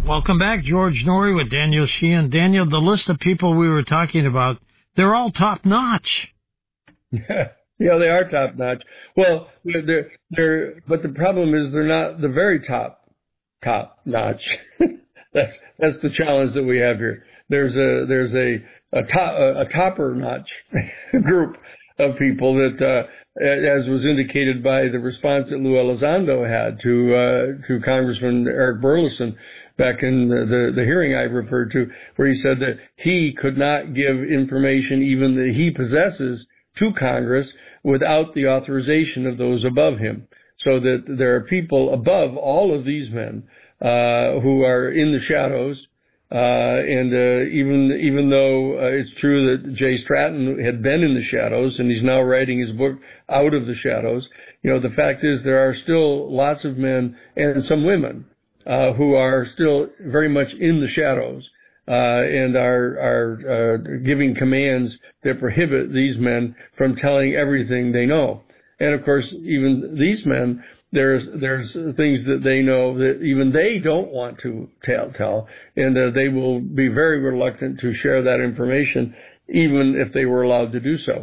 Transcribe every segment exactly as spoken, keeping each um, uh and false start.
Welcome back, George Noory with Daniel Sheehan. Daniel, the list of people we were talking about, they're all top-notch. Yeah, yeah, they are top-notch. Well, they're, they're, but the problem is they're not the very top, top-notch. that's that's the challenge that we have here. There's a there's a a, top, a, a topper-notch group of people that, uh, as was indicated by the response that Lou Elizondo had to uh, to Congressman Eric Burleson back in the, the, the hearing I referred to, where he said that he could not give information even that he possesses to Congress without the authorization of those above him. So that there are people above all of these men uh, who are in the shadows. Uh, and uh, even even though uh, it's true that Jay Stratton had been in the shadows and he's now writing his book Out of the Shadows, you know, the fact is there are still lots of men and some women uh, who are still very much in the shadows uh, and are are uh, giving commands that prohibit these men from telling everything they know. And of course, even these men, There's there's things that they know that even they don't want to tell, tell and uh, they will be very reluctant to share that information, even if they were allowed to do so.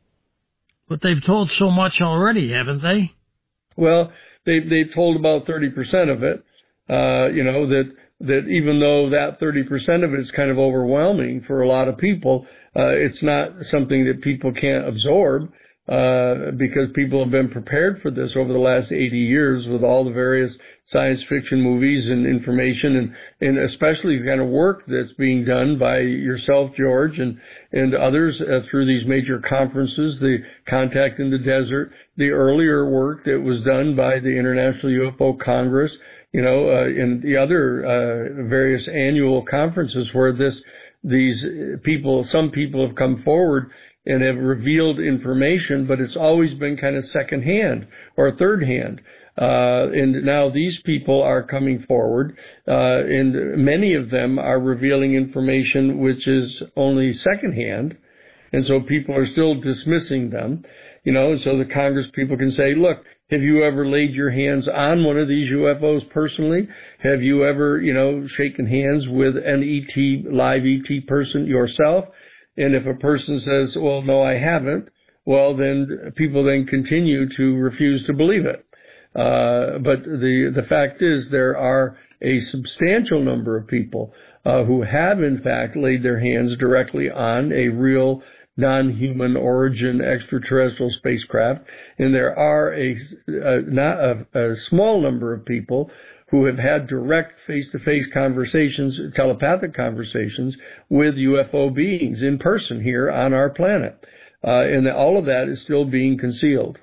But they've told so much already, haven't they? Well, they they've told about thirty percent of it. Uh, you know that that even though that thirty percent of it is kind of overwhelming for a lot of people, uh, it's not something that people can't absorb. Uh, because people have been prepared for this over the last eighty years with all the various science fiction movies and information and, and especially the kind of work that's being done by yourself, George, and, and others uh, through these major conferences, the Contact in the Desert, the earlier work that was done by the International U F O Congress, you know, uh, and the other uh, various annual conferences where this, these people, some people have come forward and have revealed information, but it's always been kind of secondhand or third-hand. Uh, and now these people are coming forward, uh, and many of them are revealing information which is only secondhand, and so people are still dismissing them, you know, and so the Congress people can say, look, have you ever laid your hands on one of these U F Os personally? Have you ever, you know, shaken hands with an E T, live E T person yourself? And if a person says, well, no, I haven't, well, then people then continue to refuse to believe it. Uh, but the, the fact is there are a substantial number of people uh, who have, in fact, laid their hands directly on a real non-human origin extraterrestrial spacecraft. And there are a, a, not a, a small number of people who have had direct face-to-face conversations, telepathic conversations with U F O beings in person here on our planet. Uh, and all of that is still being concealed.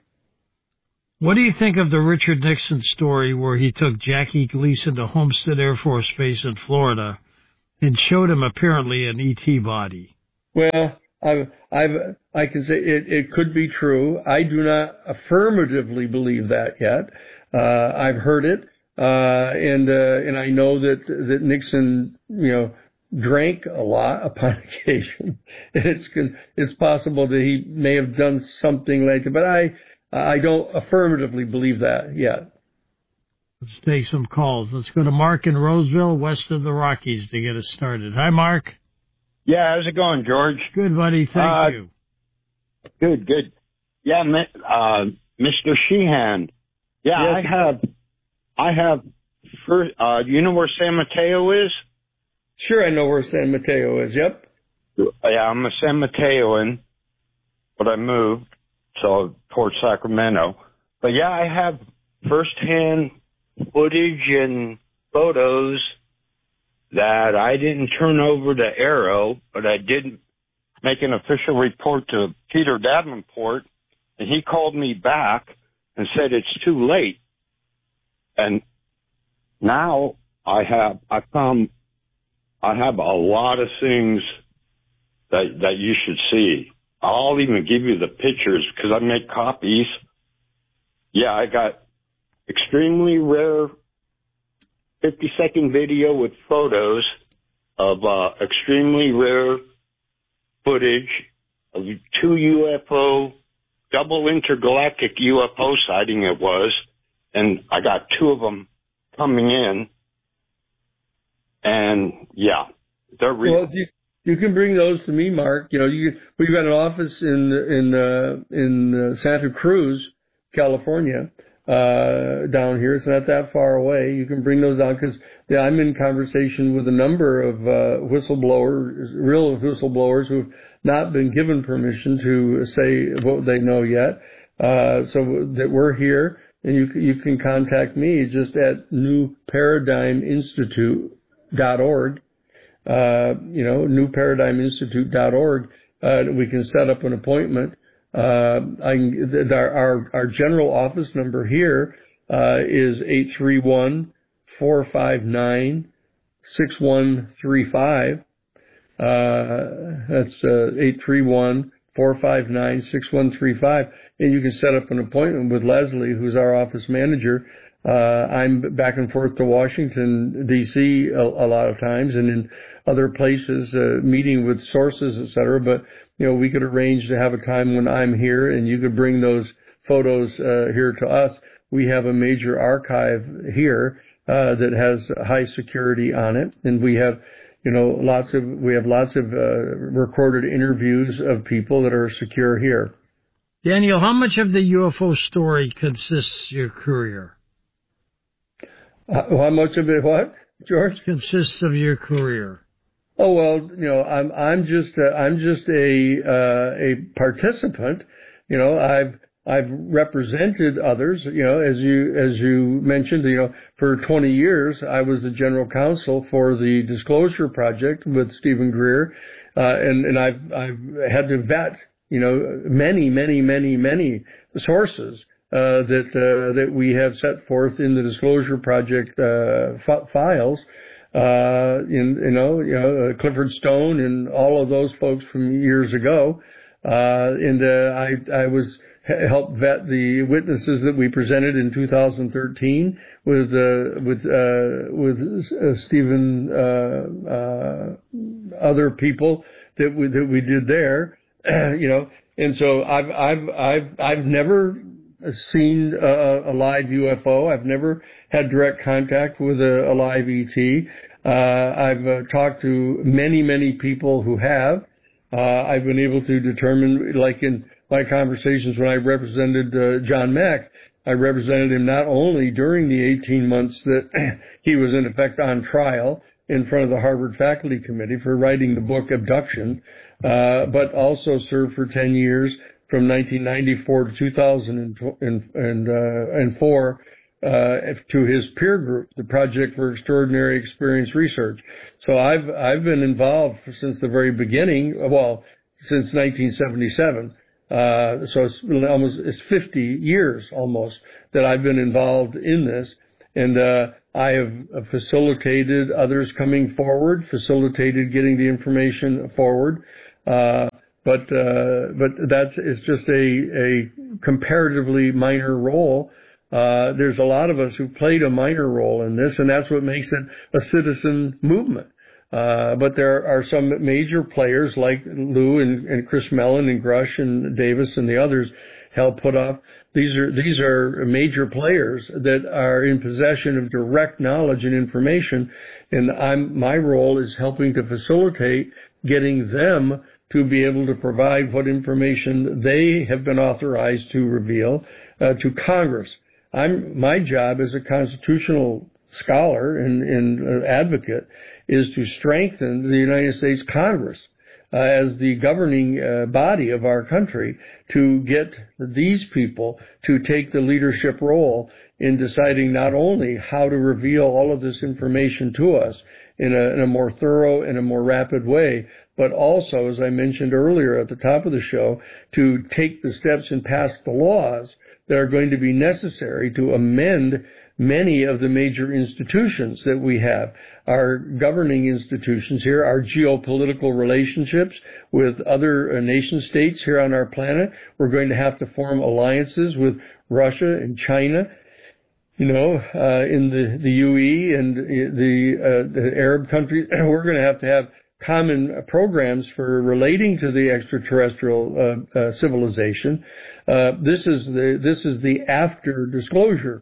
What do you think of the Richard Nixon story where he took Jackie Gleason to Homestead Air Force Base in Florida and showed him apparently an E T body? Well, I've, I've, I can say it, it could be true. I do not affirmatively believe that yet. Uh, I've heard it. Uh, and, uh, and I know that, that Nixon, you know, drank a lot upon occasion. It's, it's possible that he may have done something like that, but I, I don't affirmatively believe that yet. Let's take some calls. Let's go to Mark in Roseville, west of the Rockies, to get us started. Hi, Mark. Yeah, how's it going, George? Good, buddy. Thank uh, you. Good, good. Yeah, uh, Mister Sheehan. Yeah, yes. I have... I have, first, uh, do you know where San Mateo is? Sure, I know where San Mateo is, yep. Yeah, I'm a San Mateoan, but I moved, so towards Sacramento. But yeah, I have firsthand footage and photos that I didn't turn over to Arrow, but I did make an official report to Peter Davenport, and he called me back and said it's too late. And now I have, I found, I have a lot of things that, that you should see. I'll even give you the pictures because I make copies. Yeah, I got extremely rare fifty second video with photos of, uh, extremely rare footage of two U F O, double intergalactic U F O sighting it was. And I got two of them coming in. And yeah, they're real. Well, you, you can bring those to me, Mark. You know, you, we've got an office in in uh, in uh, Santa Cruz, California, uh, down here. It's not that far away. You can bring those down because I'm in conversation with a number of uh, whistleblowers, real whistleblowers who've not been given permission to say what they know yet. Uh, so that we're here, and you you can contact me just at new paradigm institute dot org. Uh, you know, new paradigm institute dot org. Uh, we can set up an appointment. Uh, I can, our, our, our general office number here, uh, is eight three one, four five nine, six one three five. Uh, that's, uh, eight three one, four five nine, six one three five. And you can set up an appointment with Leslie, who's our office manager. Uh, I'm back and forth to Washington, D C a, a lot of times, and in other places, uh, meeting with sources, et cetera. But, you know, we could arrange to have a time when I'm here and you could bring those photos, uh, here to us. We have a major archive here, uh, that has high security on it. And we have, you know, lots of, we have lots of, uh, recorded interviews of people that are secure here. Daniel, how much of the U F O story consists of your career? Uh, how much of it, what, George? Consists of your career. Oh, well, you know, I'm, I'm just, uh, I'm just a, uh, a participant. You know, I've, I've represented others, you know, as you, as you mentioned, you know, for twenty years, I was the general counsel for the Disclosure Project with Stephen Greer. Uh, and, and I've, I've had to vet, you know, many, many, many, many sources, uh, that, uh, that we have set forth in the Disclosure Project, uh, f- files. Uh, in, you know, you know, uh, Clifford Stone and all of those folks from years ago. Uh, and, uh, I, I was, helped vet the witnesses that we presented in two thousand thirteen with, uh, with, uh, with, uh, Stephen, uh, uh, other people that we, that we did there, you know, and so I've, I've, I've, I've never seen a, a live U F O. I've never had direct contact with a, a live E T. Uh, I've uh, talked to many, many people who have. Uh, I've been able to determine, like in my conversations when I represented uh, John Mack, I represented him not only during the eighteen months that he was in effect on trial in front of the Harvard Faculty Committee for writing the book Abduction, uh, but also served for ten years from nineteen ninety-four to two thousand four uh, to his peer group, the Project for Extraordinary Experience Research. So I've I've been involved since the very beginning. Well, since nineteen seventy-seven. Uh, so it's almost it's fifty years almost that I've been involved in this, and uh, I have facilitated others coming forward, facilitated getting the information forward. Uh, But, uh, but that's, it's just a, a comparatively minor role. Uh, there's a lot of us who played a minor role in this, and that's what makes it a citizen movement. Uh, but there are some major players like Lou and, and Chris Mellon and Grush and Davis and the others help put up. These are, these are major players that are in possession of direct knowledge and information. And I'm, my role is helping to facilitate getting them to be able to provide what information they have been authorized to reveal uh, to Congress. I'm, my job as a constitutional scholar and, and uh, advocate is to strengthen the United States Congress uh, as the governing uh, body of our country to get these people to take the leadership role in deciding not only how to reveal all of this information to us in a, in a more thorough and a more rapid way, but also, as I mentioned earlier at the top of the show, to take the steps and pass the laws that are going to be necessary to amend many of the major institutions that we have. Our governing institutions here, our geopolitical relationships with other nation states here on our planet. We're going to have to form alliances with Russia and China, you know, uh, in the, the U A E and the, uh, the Arab countries. We're going to have to have common programs for relating to the extraterrestrial uh, uh, civilization. Uh, this is the this is the after disclosure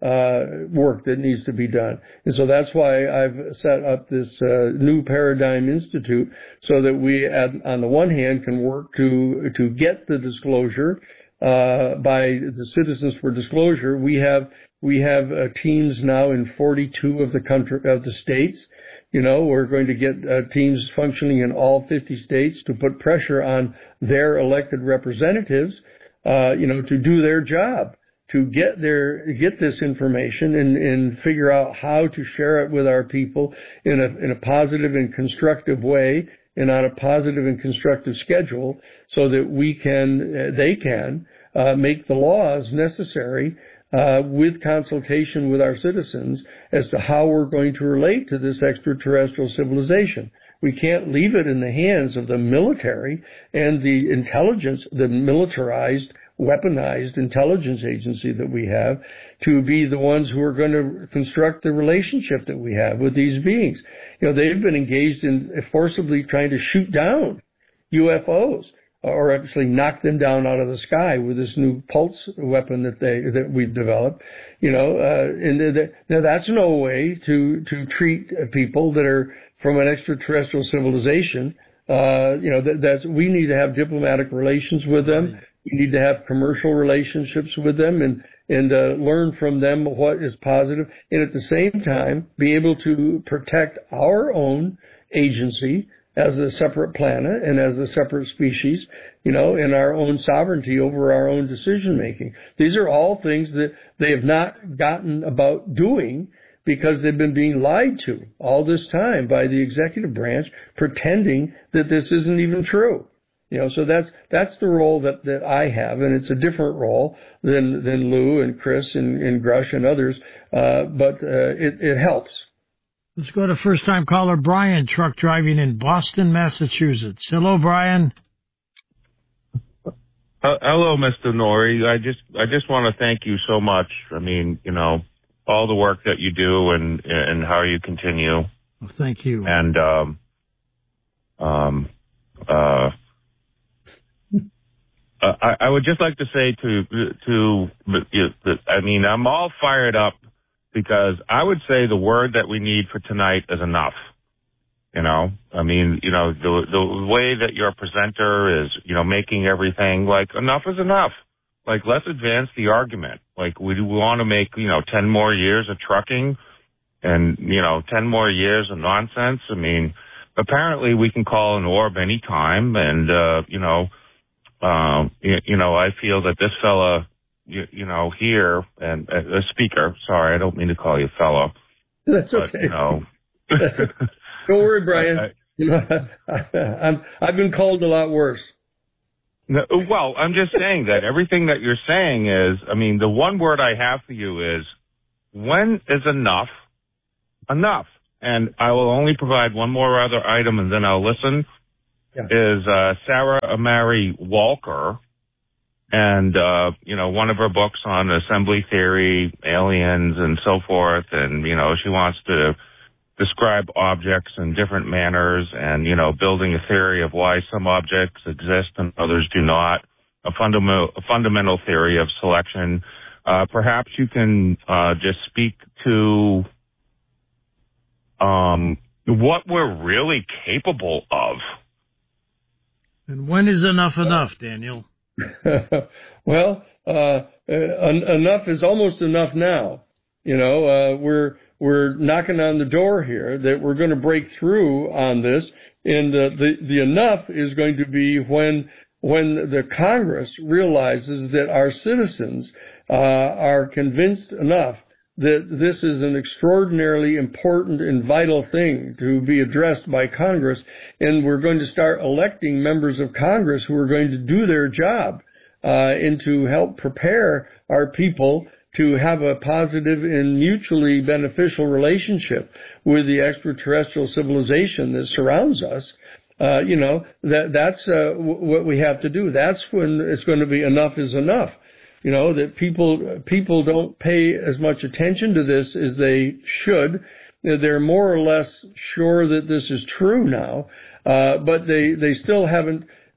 uh, work that needs to be done. And so that's why I've set up this uh, New Paradigm Institute so that we, at, on the one hand, can work to to get the disclosure uh, by the Citizens for Disclosure. We have we have uh, teams now in forty-two of the country of the states. You know, we're going to get uh, teams functioning in all fifty states to put pressure on their elected representatives, uh, you know, to do their job, to get their get this information and, and figure out how to share it with our people in a in a positive and constructive way and on a positive and constructive schedule, so that we can uh, they can uh, make the laws necessary uh, with consultation with our citizens as to how we're going to relate to this extraterrestrial civilization. We can't leave it in the hands of the military and the intelligence, the militarized, weaponized intelligence agency that we have, to be the ones who are going to construct the relationship that we have with these beings. You know, they've been engaged in forcibly trying to shoot down U F Os, or actually knock them down out of the sky with this new pulse weapon that they that we've developed. You know, uh, and the, now that's no way to to treat people that are from an extraterrestrial civilization. Uh, you know, that, that's we need to have diplomatic relations with them. We need to have commercial relationships with them, and and uh, learn from them what is positive, and at the same time be able to protect our own agency as a separate planet and as a separate species, you know, and our own sovereignty over our own decision making. These are all things that they have not gotten about doing because they've been being lied to all this time by the executive branch, pretending that this isn't even true. You know, so that's that's the role that, that I have, and it's a different role than than Lou and Chris and, and Grush and others, uh, but uh, it, it helps. Let's go to first-time caller Brian, truck driving in Boston, Massachusetts. Hello, Brian. Uh, hello, Mister Norrie. I just I just want to thank you so much. I mean, you know, all the work that you do and and how you continue. Well, thank you. And um, um, uh, I, I would just like to say to to I mean, I'm all fired up, because I would say the word that we need for tonight is enough. You know, I mean, you know, the the way that your presenter is, you know, making everything like enough is enough. Like, let's advance the argument. Like, we, we want to make, you know, ten more years of trucking and, you know, ten more years of nonsense. I mean, apparently we can call an orb any time. And, uh, you know, um, you, you know, I feel that this fella, You, you know, here, and uh, a speaker, sorry, I don't mean to call you fellow. That's but, okay. You know. That's okay. Don't worry, Brian. I, I, you know, I, I'm, I've been called a lot worse. No, well, I'm just saying that everything that you're saying is, I mean, the one word I have for you is, when is enough enough? And I will only provide one more other item, and then I'll listen, yeah. is uh, Sarah Amari Walker. And, uh, you know, one of her books on assembly theory, aliens, and so forth. And, you know, she wants to describe objects in different manners and, you know, building a theory of why some objects exist and others do not, a fundamental, a fundamental theory of selection. Uh, perhaps you can, uh, just speak to, um, what we're really capable of. And when is enough enough, Daniel? Well, uh, en- enough is almost enough now. You know, uh, we're we're knocking on the door here that we're going to break through on this, and uh, the the enough is going to be when when the Congress realizes that our citizens uh, are convinced enough that this is an extraordinarily important and vital thing to be addressed by Congress, and we're going to start electing members of Congress who are going to do their job uh, and to help prepare our people to have a positive and mutually beneficial relationship with the extraterrestrial civilization that surrounds us. Uh, you know, that that's uh, w- what we have to do. That's when it's going to be enough is enough. You know, that people people don't pay as much attention to this as they should. They're more or less sure that this is true now, uh, but they, they still haven't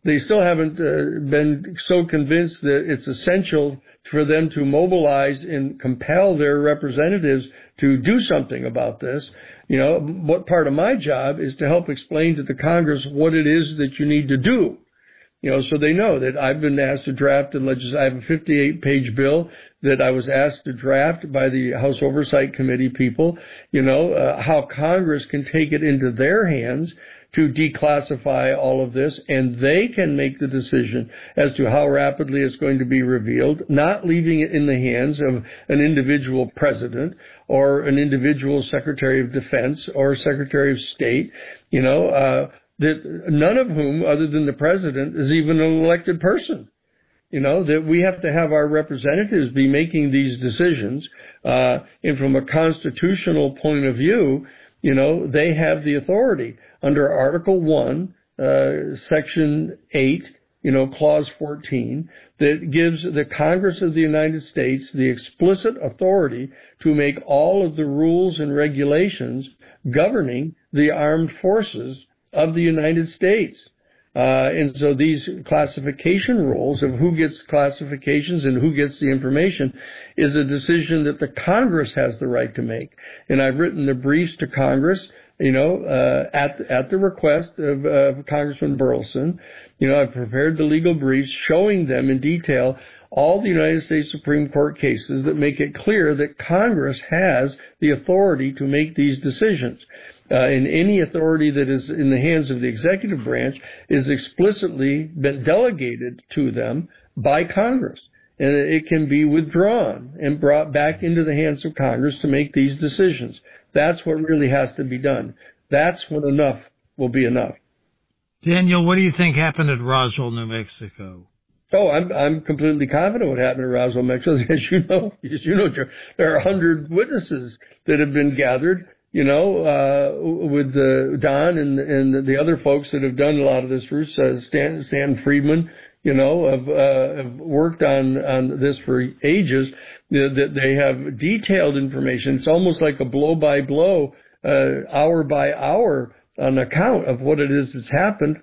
they still haven't uh, been so convinced that it's essential for them to mobilize and compel their representatives to do something about this. You know, what part of my job is to help explain to the Congress what it is that you need to do. You know, so they know that I've been asked to draft a legislation. I have a fifty-eight page bill that I was asked to draft by the House Oversight Committee people, you know, uh, how Congress can take it into their hands to declassify all of this, and they can make the decision as to how rapidly it's going to be revealed, not leaving it in the hands of an individual president or an individual Secretary of Defense or Secretary of State, you know, uh, that none of whom, other than the president, is even an elected person. You know, that we have to have our representatives be making these decisions. Uh, and from a constitutional point of view, you know, they have the authority under Article one, uh, Section eight, you know, Clause fourteen, that gives the Congress of the United States the explicit authority to make all of the rules and regulations governing the armed forces of the United States. Uh, and so these classification rules of who gets classifications and who gets the information is a decision that the Congress has the right to make. And I've written the briefs to Congress, you know, uh, at, at the request of uh, Congressman Burleson. You know, I've prepared the legal briefs showing them in detail all the United States Supreme Court cases that make it clear that Congress has the authority to make these decisions. Uh, and any authority that is in the hands of the executive branch is explicitly been delegated to them by Congress. And it can be withdrawn and brought back into the hands of Congress to make these decisions. That's what really has to be done. That's when enough will be enough. Daniel, what do you think happened at Roswell, New Mexico? Oh, I'm I'm completely confident what happened at Roswell, Mexico. As you know, as you know, there are a hundred witnesses that have been gathered. You know, uh, with uh, Don and and the other folks that have done a lot of this research, uh, Stan, Stan Friedman, you know, have, uh, have worked on on this for ages. That they have detailed information. It's almost like a blow by blow, uh, hour by hour, an account of what it is that's happened.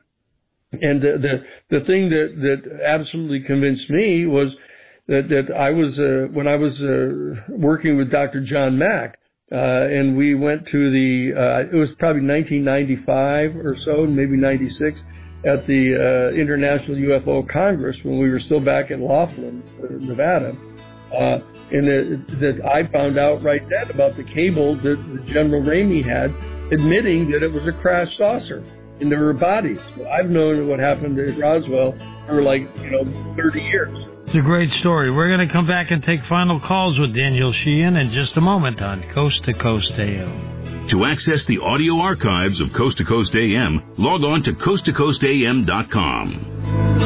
And the the, the thing that, that absolutely convinced me was that that I was uh, when I was uh, working with Doctor John Mack. Uh, and we went to the, uh, it was probably nineteen ninety-five or so, maybe ninety-six, at the uh, International U F O Congress when we were still back in Laughlin, Nevada. Uh, and that, that I found out right then about the cable that, that General Ramey had admitting that it was a crash saucer and there were bodies. So I've known what happened at Roswell for like, you know, thirty years. It's a great story. We're going to come back and take final calls with Daniel Sheehan in just a moment on Coast to Coast A M. To access the audio archives of Coast to Coast A M, log on to coast to coast a m dot com.